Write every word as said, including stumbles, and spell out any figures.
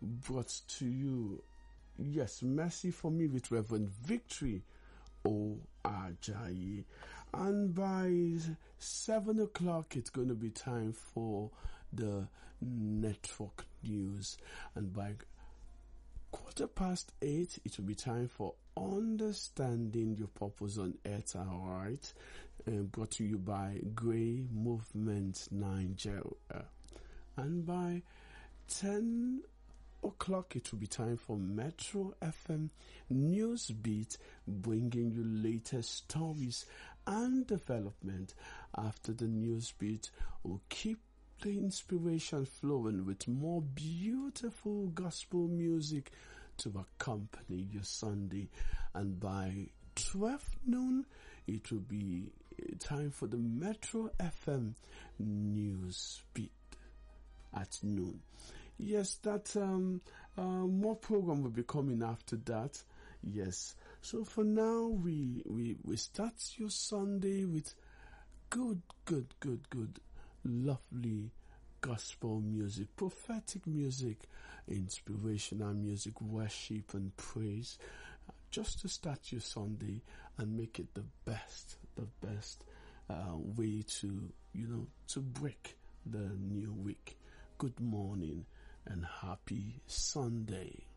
brought to you, yes, Mercy for Me with Reverend Victory O Ajayi. And by seven o'clock, it's going to be time for the network news. And by quarter past eight, it will be time for Understanding Your Purpose on Earth, alright? Uh, brought to you by Grey Movement Nigeria. And by ten o'clock, it will be time for Metro F M Newsbeat, bringing you latest stories and development. After the Newsbeat, we'll keep the inspiration flowing with more beautiful gospel music to accompany your Sunday. And by twelve noon, it will be time for the Metro F M Newsbeat at noon. Yes, that um uh, more program will be coming after that. Yes. So for now, we we we start your Sunday with good, good, good, good, lovely gospel music, prophetic music, inspirational music, worship and praise, uh, just to start your Sunday and make it the best, the best uh, way to, you know, to break the new week. Good morning and happy Sunday.